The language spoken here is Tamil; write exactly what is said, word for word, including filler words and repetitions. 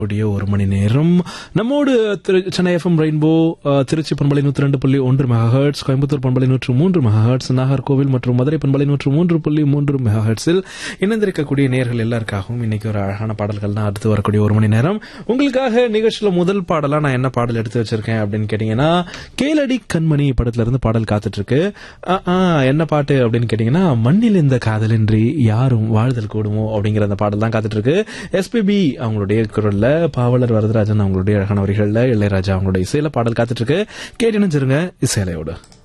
கூடிய ஒரு மணி நேரம் நம்மோடு சென்னை எஃப்எம் ரெயின்போ, திருச்சி பண்பலை நூற்றி ரெண்டு புள்ளி ஒன்று மெகாஹெர்ட்ஸ், கோயம்புத்தூர் பண்பலை நூற்று மூன்று மெகாஹெர்ட்ஸ், நாகர்கோவில் மற்றும் மதுரை பண்பலை நூற்று மூன்று புள்ளி மூன்று மெகாஹெர்ட்ஸில் இணைந்திருக்கக்கூடிய நேர்கள் எல்லாருக்காகவும் இன்னைக்கு ஒரு அழகான பாடல்கள் தான் அடுத்து வரக்கூடிய ஒரு மணி நேரம். உங்களுக்காக நிகழ்ச்சியில முதல் பாடலா நான் என்ன பாடல் எடுத்து வச்சிருக்கேன் அப்படின்னு கேட்டீங்கன்னா, கேளடி கண்மணி படத்துல இருந்து பாடல் காத்துட்டு இருக்கு. என்ன பாட்டு அப்படின்னு கேட்டீங்கன்னா, மண்ணில் இந்த காதலின்றி யாரும் வாழ்தல் கூடுமோ அப்படிங்கிற அந்த பாடல் தான் காத்துட்டு இருக்கு. எஸ்பிபி அவங்களுடைய குரல்ல, பாவலர் வரதராஜன் அவங்களுடைய அழகான வரிகள்ல, இளையராஜா அவங்களுடைய இசையில பாடல் காத்துட்டு இருக்கு. கேட்டு நினைச்சிருங்க இசையிலையோடு.